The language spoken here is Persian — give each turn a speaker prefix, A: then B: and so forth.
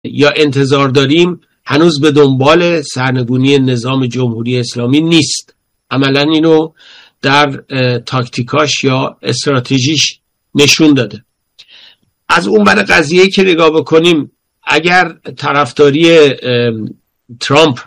A: یا انتظار داریم هنوز به دنبال سرنگونی نظام جمهوری اسلامی نیست. عملا اینو در تاکتیکاش یا استراتژیش نشون داده. از اون بر قضیه که نگاه بکنیم، اگر طرفداری ترامپ